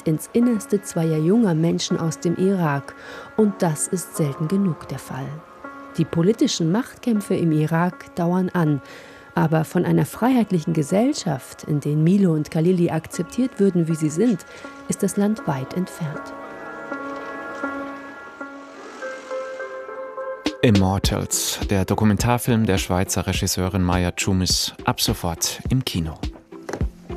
ins Innerste zweier junger Menschen aus dem Irak. Und das ist selten genug der Fall. Die politischen Machtkämpfe im Irak dauern an. Aber von einer freiheitlichen Gesellschaft, in der Milo und Khalili akzeptiert würden, wie sie sind, ist das Land weit entfernt. Immortals, der Dokumentarfilm der Schweizer Regisseurin Maya Tschummes, ab sofort im Kino.